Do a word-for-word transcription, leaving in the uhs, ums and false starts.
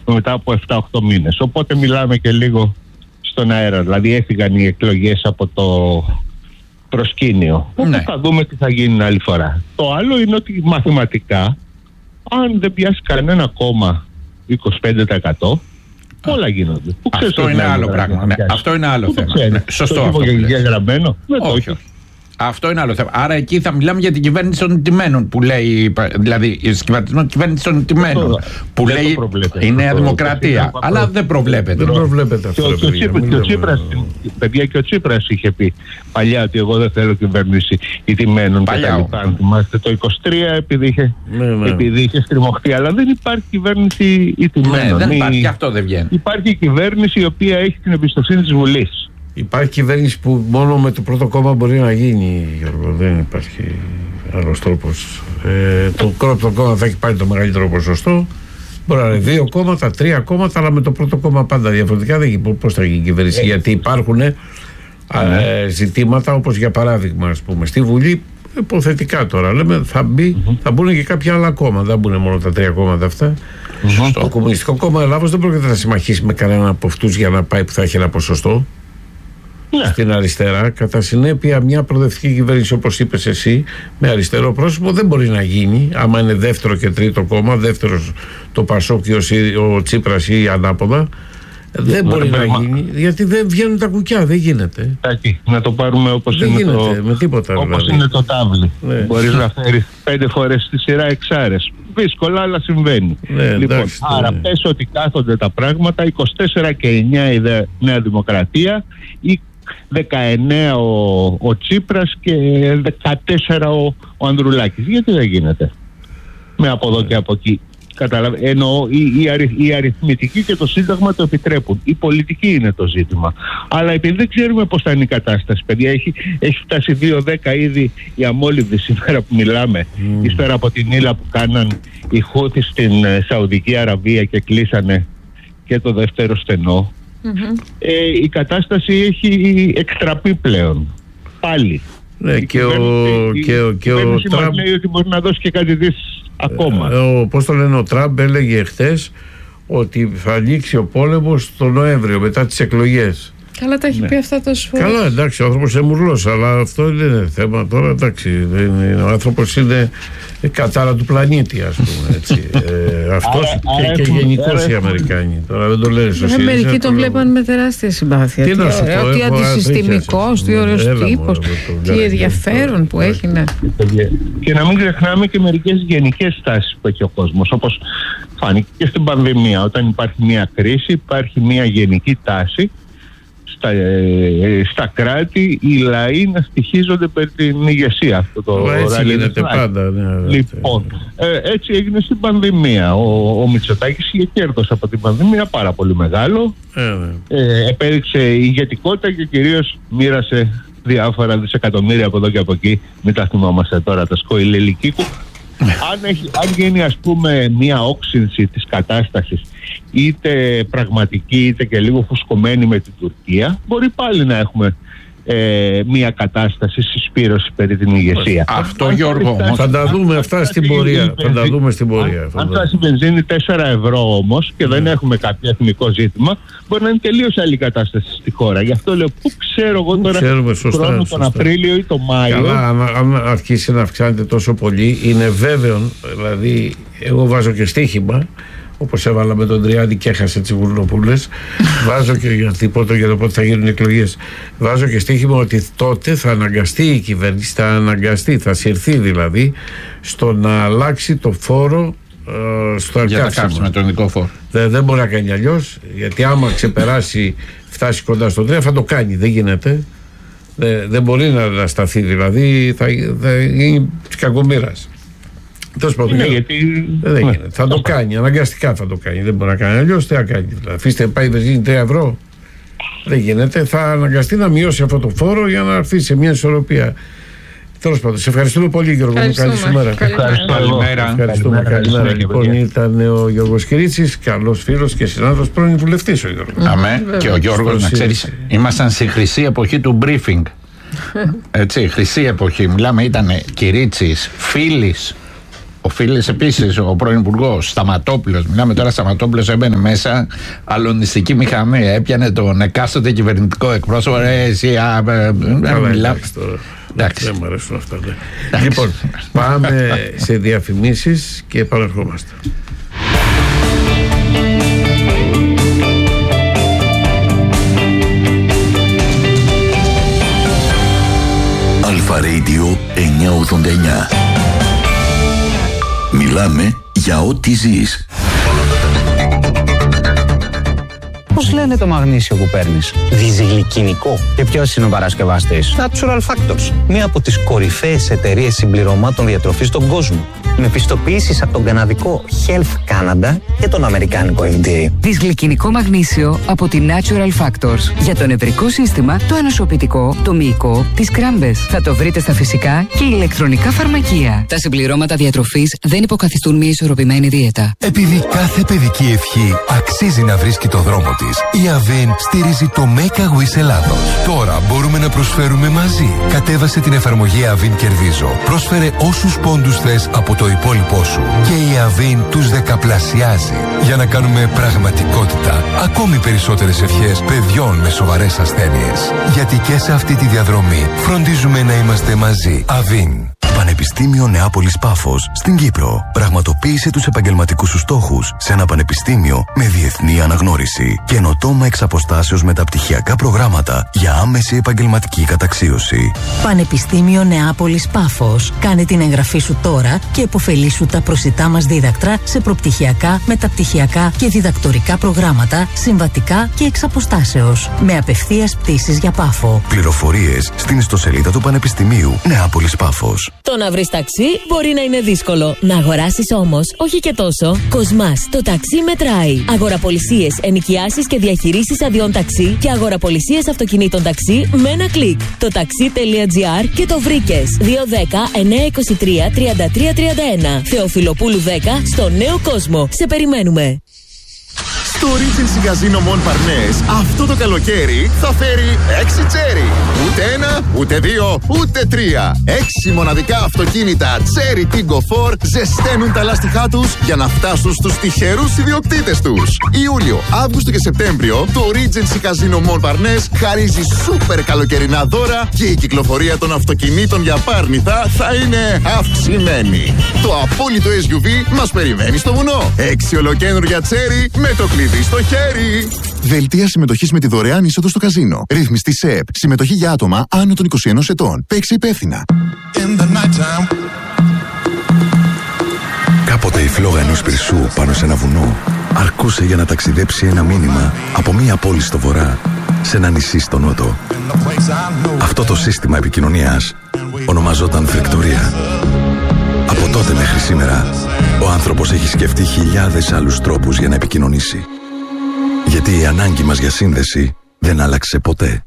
μετά από επτά οχτώ μήνες. Οπότε μιλάμε και λίγο στον αέρα. Δηλαδή έφυγαν οι εκλογές από το προσκήνιο. Ναι. Οπότε θα δούμε τι θα γίνει άλλη φορά. Το άλλο είναι ότι μαθηματικά, αν δεν πιάσει κανένα κόμμα είκοσι πέντε τοις εκατό, όλα γίνονται. Που αυτό είναι άλλο πράγμα. Ναι, αυτό είναι άλλο θέμα. Ναι, σωστό αυτό. Γραμμένο. Όχι, όχι. Αυτό είναι άλλο θέμα. Άρα εκεί θα μιλάμε για την κυβέρνηση των τιμένων που λέει, δηλαδή η κυβέρνηση των τιμένων που δεν λέει η Νέα Δημοκρατία. Αλλά δεν προβλέπεται. Δεν προβλέπεται αυτό. Και ο Τσίπρας, παιδιά, και ο Τσίπρας είχε πει παλιά ότι εγώ δεν θέλω κυβέρνηση ηττημένων. Παλιά. Αν θυμάστε το είκοσι τρία επειδή είχε, ναι, ναι. επειδή είχε στριμωχτεί. Αλλά δεν υπάρχει κυβέρνηση ηττημένων. Ναι, δεν υπάρχει, και αυτό δεν βγαίνει. Υπάρχει κυβέρνηση η οποία έχει την εμπιστοσύνη της Βουλής. Υπάρχει κυβέρνηση που μόνο με το πρώτο κόμμα μπορεί να γίνει, Γιώργο. Δεν υπάρχει άλλος τρόπος. Ε, το πρώτο κόμμα θα έχει πάρει το μεγαλύτερο ποσοστό. Μπορεί να είναι δύο κόμματα, τρία κόμματα, αλλά με το πρώτο κόμμα πάντα διαφορετικά δεν γίνει. Πώς θα γίνει η κυβέρνηση, ε, γιατί υπάρχουν ε, ε, ζητήματα όπως για παράδειγμα, ας πούμε, στη Βουλή, υποθετικά τώρα λέμε, θα, μπει, mm-hmm. θα μπουν και κάποια άλλα κόμματα. Δεν μπουν μόνο τα τρία κόμματα αυτά. Mm-hmm. Το Κομμουνιστικό Κόμμα Ελλάδος δεν πρόκειται να συμμαχίσει με κανέναν από αυτούς για να πάει που θα έχει ένα ποσοστό. Ναι. Στην αριστερά. Κατά συνέπεια, μια προοδευτική κυβέρνηση, όπως είπες εσύ, με αριστερό πρόσωπο δεν μπορεί να γίνει. Άμα είναι δεύτερο και τρίτο κόμμα, δεύτερος το Πασόκ και ο Τσίπρας ή ανάποδα, δεν μπορεί, μπορεί να μα... γίνει, γιατί δεν βγαίνουν τα κουκιά, δεν γίνεται. Τάκη, να το πάρουμε όπως δεν είναι, γίνεται, το... με τίποτα, όπως δηλαδή. είναι το τάβλι. Ναι. Μπορείς να φέρεις πέντε φορές στη σειρά εξάρες. Δύσκολα, αλλά συμβαίνει. Ναι, λοιπόν, εντάξει, άρα ναι. πες ότι κάθονται τα πράγματα, είκοσι τέσσερα και εννιά η Νέα Δημοκρατία, ή δεκαεννέα ο, ο Τσίπρας και δεκατέσσερα ο, ο Ανδρουλάκης. Γιατί δεν γίνεται με από εδώ και από εκεί? Καταλαβα... Εννοώ η, η, αρι, η αριθμητική και το Σύνταγμα το επιτρέπουν. Η πολιτική είναι το ζήτημα. Αλλά επειδή δεν ξέρουμε πώς θα είναι η κατάσταση, παιδιά, έχει, έχει φτάσει δύο δέκα ήδη η Αμόλυβδη σήμερα που μιλάμε, mm. ύστερα από την ύλα που κάναν οι Χούθοι στην ε, Σαουδική Αραβία και κλείσανε και το δεύτερο στενό. Mm-hmm. Ε, η κατάσταση έχει εκτραπεί πλέον. Πάλι. Ναι, και ο, και ο, και ο Τραμπ λέει ότι μπορεί να δώσει και κάτι δις ακόμα. Ο, πώς το λένε, ο Τραμπ έλεγε χθες ότι θα λήξει ο πόλεμος το Νοέμβριο μετά τις εκλογές. Καλά τα έχει ναι. πει αυτά τόσο φορές. Καλά, εντάξει, ο άνθρωπος είναι μουρλός, αλλά αυτό δεν είναι θέμα τώρα, εντάξει. Δεν είναι, ο άνθρωπος είναι κατάρα του πλανήτη, ας πούμε, έτσι. ε, αυτός άρα, και, και γενικώς οι Αμερικάνοι. Τώρα δεν το λένε στο ΣΥΡΙΖΑ. Οι Αμερικοί τον βλέπαν με τεράστια συμπάθεια. Τι να σου πω, τι αντισυστημικός, τι ωραίος τύπος, τι ενδιαφέρον που έχει. Και να μην ξεχνάμε και μερικές γενικές τάσεις που έχει ο κόσμος, όπως φάνηκε και στην πανδημία. Όταν υπάρχει μια κρίση, υπάρχει μια γενική τάση Στα, ε, στα κράτη οι λαοί να στοιχίζονται περί την ηγεσία. Αυτό το έτσι γίνεται πάντα. Ναι, λοιπόν, ε, έτσι έγινε στην πανδημία. Ο, ο Μητσοτάκης είχε κέρδος από την πανδημία πάρα πολύ μεγάλο. Ε, ε, επέδειξε ηγετικότητα και κυρίως μοίρασε διάφορα δισεκατομμύρια από εδώ και από εκεί. Μην τα θυμόμαστε τώρα τα σκοηλελικίκου. αν, έχει, αν γίνει, ας πούμε, μια όξυνση της κατάστασης, είτε πραγματική είτε και λίγο φουσκωμένη με την Τουρκία, μπορεί πάλι να έχουμε ε, μια κατάσταση συσπήρωση περί την ηγεσία. Αυτό, αν Γιώργο, φτάσει, θα τα δούμε αυτά στην πορεία. Θα τα δούμε στην πορεία. Αν, αν φτάσει η βενζίνη τέσσερα ευρώ όμως και δεν έχουμε κάποιο εθνικό ζήτημα, μπορεί να είναι τελείως άλλη κατάσταση στη χώρα. Γι' αυτό λέω, πού ξέρω εγώ τώρα χρόνο τον Απρίλιο ή τον Μάιο. Καλά, αν, αν αρχίσει να αυξάνεται τόσο πολύ, είναι βέβαιο, δηλαδή, εγώ βάζω και στοίχημα. Όπως έβαλα με τον Τριάντη και έχασε τις Γουρνοπούλες, βάζω και για τίποτα για το πότε θα γίνουν εκλογές. Βάζω και στοίχημα ότι τότε θα αναγκαστεί η κυβέρνηση, θα αναγκαστεί, θα συρθεί δηλαδή, στο να αλλάξει το φόρο ε, στο καύσιμο. τον ειδικό φόρο. Δεν, δεν μπορεί να κάνει αλλιώς, γιατί άμα ξεπεράσει, φτάσει κοντά στο τρία, θα το κάνει. Δεν γίνεται. Δεν, δεν μπορεί να, να σταθεί, δηλαδή θα, θα γίνει της κακομοίρας. Ναι, γιατί... δεν ναι. γίνεται. Θα το κάνει, αναγκαστικά θα το κάνει. Δεν μπορεί να κάνει αλλιώς. Τι να κάνει? Αφήστε, πάει η βενζίνη τρία ευρώ. Δεν γίνεται. Θα αναγκαστεί να μειώσει αυτό το φόρο για να έρθει σε μια ισορροπία. Τέλος πάντων, σε ευχαριστούμε πολύ, Γιώργο. Καλή σου μέρα. Καλημέρα. Ευχαριστούμε. Καλημέρα. Λοιπόν, ήταν ο Γιώργος Κυρίτσης, καλός φίλος και συνάδελφος, πρώην βουλευτής ο Γιώργος. Αμέ. Και ο Γιώργος, να ξέρεις, ήμασταν στη χρυσή εποχή του briefing. Έτσι, χρυσή εποχή. Μιλάμε, ήταν Κυρίτσης, Φίλης, Ο φίλος επίσης, ο πρώην υπουργός Σταματόπουλος, μιλάμε τώρα, Σταματόπουλος έμπαινε μέσα, αλωνιστική μηχανή, έπιανε τον εκάστοτε κυβερνητικό εκπρόσωπο. Ρε, εσύ, α, μιλάμε. Εντάξει, δεν μου αρέσουν αυτά. Ναι. Λοιπόν, πάμε σε διαφημίσεις και επαναρχόμαστε. Αλφα Radio εννιακόσια ογδόντα εννιά. Μιλάμε για ό,τι ζεις. Πώς λένε το μαγνήσιο που παίρνεις? Διζυγλικινικό. Και ποιος είναι ο παρασκευαστής? Natural Factors. Μία από τις κορυφαίες εταιρείες συμπληρωμάτων διατροφής στον κόσμο. Με πιστοποιήσεις από τον καναδικό Health Canada και τον αμερικάνικο εφ ντι έι. Δυσγλυκινικό μαγνήσιο από τη Natural Factors. Για το νευρικό σύστημα, το ανοσοποιητικό, το μυϊκό, τις κράμπες. Θα το βρείτε στα φυσικά και ηλεκτρονικά φαρμακεία. Τα συμπληρώματα διατροφής δεν υποκαθιστούν μια ισορροπημένη δίαιτα. Επειδή κάθε παιδική ευχή αξίζει να βρίσκει το δρόμο της, η Avin στηρίζει το Make a Wish Ελλάδος. Τώρα μπορούμε να προσφέρουμε μαζί. Κατέβασε την εφαρμογή Avin Κερδίζω. Πρόσφερε όσους πόντους θες από το υπόλοιπό σου και η Avin τους δεκαπλασιάζει για να κάνουμε πραγματικότητα ακόμη περισσότερες ευχές παιδιών με σοβαρές ασθένειες. Γιατί και σε αυτή τη διαδρομή φροντίζουμε να είμαστε μαζί. Avin. Πανεπιστήμιο Νεάπολης Πάφος στην Κύπρο. Πραγματοποίησε τους επαγγελματικούς σου στόχους σε ένα πανεπιστήμιο με διεθνή αναγνώριση. Καινοτόμα εξ αποστάσεως μεταπτυχιακά προγράμματα για άμεση επαγγελματική καταξίωση. Πανεπιστήμιο Νεάπολης Πάφος. Κάνε την εγγραφή σου τώρα και επωφελήσου τα προσιτά μας δίδακτρα σε προπτυχιακά, μεταπτυχιακά και διδακτορικά προγράμματα, συμβατικά και εξ αποστάσεως. Με απευθείας πτήσεις για Πάφο. Πληροφορίες στην ιστοσελίδα του Πανεπιστημίου Νεάπολης Πάφος. Το να βρεις ταξί μπορεί να είναι δύσκολο. Να αγοράσεις όμως, όχι και τόσο. Κοσμάς, το ταξί μετράει. Αγοραπολισίες, ενοικιάσεις και διαχειρήσεις αδειών ταξί και αγοραπολισίες αυτοκινήτων ταξί με ένα κλικ. Το ταξί.gr και το βρήκες. δύο ένα μηδέν εννιά δύο τρία τριάντα τρία τριάντα ένα. Θεοφιλοπούλου δέκα στο Νέο Κόσμο. Σε περιμένουμε. Στο Regency Casino Mon Parnes αυτό το καλοκαίρι θα φέρει έξι τσέρι. Ούτε ένα, ούτε δύο, ούτε τρία. Έξι μοναδικά αυτοκίνητα Cherry Tiggo φορ ζεσταίνουν τα λάστιχά τους για να φτάσουν στους τυχερούς ιδιοκτήτες τους. Ιούλιο, Αύγουστο και Σεπτέμβριο το Regency Casino Mon Parnes χαρίζει σούπερ καλοκαιρινά δώρα και η κυκλοφορία των αυτοκινήτων για πάρνηθα θα είναι αυξημένη. Το απόλυτο ες γιου βι μας περιμένει στο βουνό. Έξι ολοκαίνουργια τσέρι με το κλειδί στο χέρι. Δελτία συμμετοχής με τη δωρεάν είσοδο στο καζίνο. Ρύθμιστη ΣΕΠ. Συμμετοχή για άτομα άνω των είκοσι ενός ετών. Παίξε υπεύθυνα. Κάποτε η φλόγα ενός πυρσού πάνω σε ένα βουνό αρκούσε για να ταξιδέψει ένα μήνυμα από μία πόλη στο βορρά σε ένα νησί στο νότο. Αυτό το σύστημα επικοινωνίας ονομαζόταν φρεκτορία. Από τότε μέχρι σήμερα, ο άνθρωπος έχει σκεφτεί χιλιάδες άλλους τρόπους για να επικοινωνήσει. Γιατί η ανάγκη μας για σύνδεση δεν άλλαξε ποτέ.